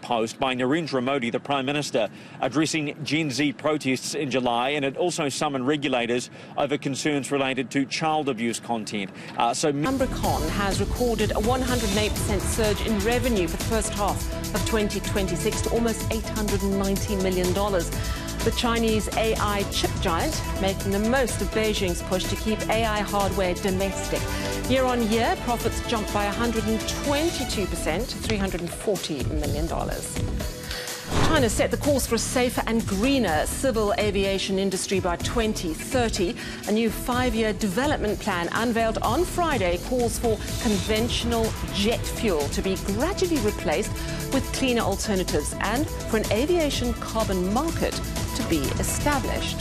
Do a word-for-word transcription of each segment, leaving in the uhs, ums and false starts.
post by Narendra Modi, the Prime Minister, addressing Gen Z protests in July, and it also summoned regulators over concerns related to child abuse content. Uh, so Ambricon has recorded a one hundred eight percent surge in revenue for the first half of twenty twenty-six to almost eight hundred ninety million dollars. The Chinese A I chip giant making the most of Beijing's push to keep A I hardware domestic. Year on year, profits jumped by one hundred twenty-two percent to three hundred forty million dollars. China set the course for a safer and greener civil aviation industry by twenty thirty. A new five-year development plan unveiled on Friday calls for conventional jet fuel to be gradually replaced with cleaner alternatives and for an aviation carbon market to be established.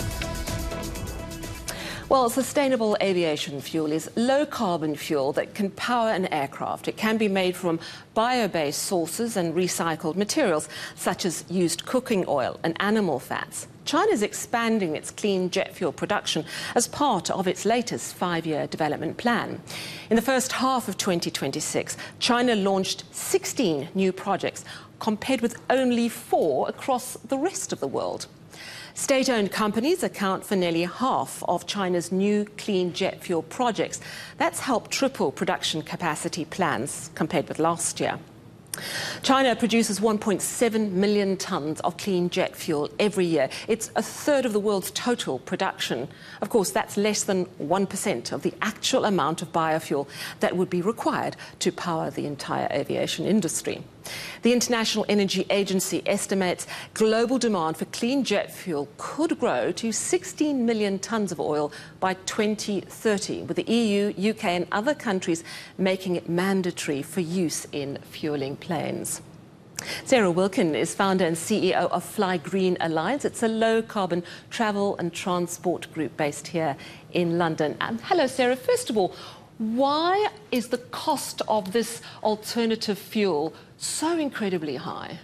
Well, sustainable aviation fuel is low-carbon fuel that can power an aircraft. It can be made from bio-based sources and recycled materials, such as used cooking oil and animal fats. China is expanding its clean jet fuel production as part of its latest five-year development plan. In the first half of twenty twenty-six, China launched sixteen new projects, compared with only four across the rest of the world. State-owned companies account for nearly half of China's new clean jet fuel projects. That's helped triple production capacity plans compared with last year. China produces one point seven million tonnes of clean jet fuel every year. It's a third of the world's total production. Of course, that's less than one percent of the actual amount of biofuel that would be required to power the entire aviation industry. The International Energy Agency estimates global demand for clean jet fuel could grow to sixteen million tonnes of oil by twenty thirty, with the E U, U K and other countries making it mandatory for use in fuelling planes. Sarah Wilkin is founder and C E O of Fly Green Alliance. It's a low-carbon travel and transport group based here in London. And hello, Sarah. First of all, why is the cost of this alternative fuel so incredibly high?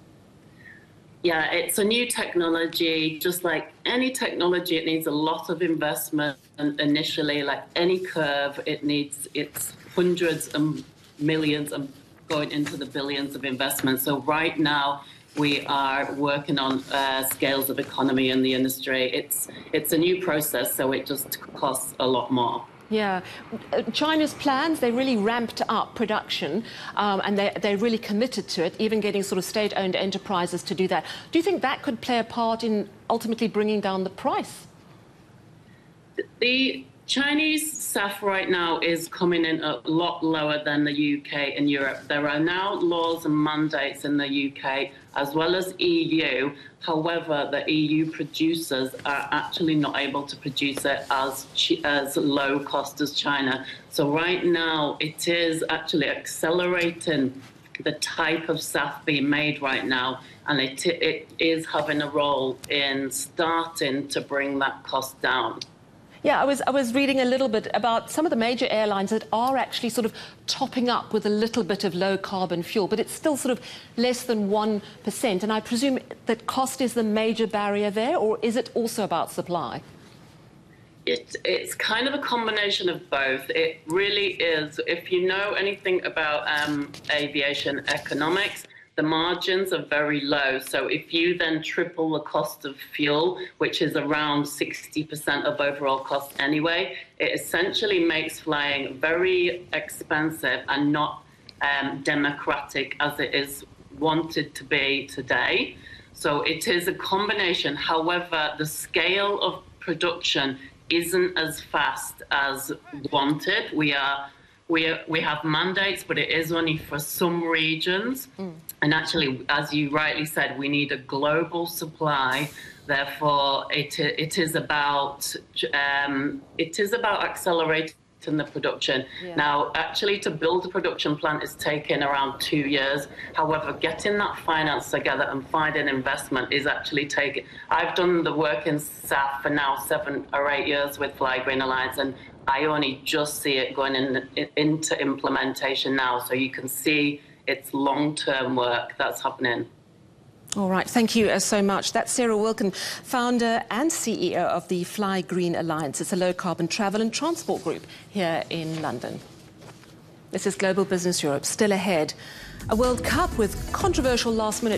Yeah, it's a new technology. Just like any technology, it needs a lot of investment initially. Like any curve, it needs it's hundreds and millions and going into the billions of investment. So right now, we are working on uh, scales of economy in the industry. It's it's a new process, so it just costs a lot more. Yeah, China's plans, they really ramped up production um, and they, they're really committed to it, even getting sort of state-owned enterprises to do that. Do you think that could play a part in ultimately bringing down the price? The Chinese S A F right now is coming in a lot lower than the U K and Europe. There are now laws and mandates in the U K as well as E U. However, the E U producers are actually not able to produce it as, as low cost as China. So right now, it is actually accelerating the type of S A F being made right now, and it, it is having a role in starting to bring that cost down. Yeah, I was, I was reading a little bit about some of the major airlines that are actually sort of topping up with a little bit of low-carbon fuel, but it's still sort of less than one percent. And I presume that cost is the major barrier there, or is it also about supply? It, it's kind of a combination of both. It really is. If you know anything about um, aviation economics, the margins are very low. So if you then triple the cost of fuel, which is around sixty percent of overall cost anyway, it essentially makes flying very expensive and not um, democratic as it is wanted to be today. So it is a combination. However, the scale of production isn't as fast as wanted. We are We, we have mandates, but it is only for some regions. Mm. And actually, as you rightly said, we need a global supply. Therefore, it, it is about um, it is about accelerating the production. Yeah. Now, actually, to build a production plant is taking around two years. However, getting that finance together and finding investment is actually taking... I've done the work in S A F for now seven or eight years with Fly Green Alliance, and I only just see it going in, in, into implementation now. So you can see it's long-term work that's happening. All right, thank you so much. That's Sarah Wilkin, founder and C E O of the Fly Green Alliance. It's a low-carbon travel and transport group here in London. This is Global Business Europe. Still ahead, a World Cup with controversial last-minute